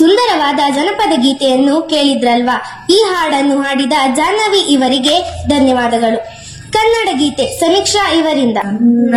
ಸುಂದರವಾದ ಜನಪದ ಗೀತೆಯನ್ನು ಕೇಳಿದ್ರಲ್ವಾ? ಈ ಹಾಡನ್ನು ಹಾಡಿದ ಜಾಹ್ನವಿ ಇವರಿಗೆ ಧನ್ಯವಾದಗಳು. ಕನ್ನಡ ಗೀತೆ ಸಮೀಕ್ಷಾ ಇವರಿಂದ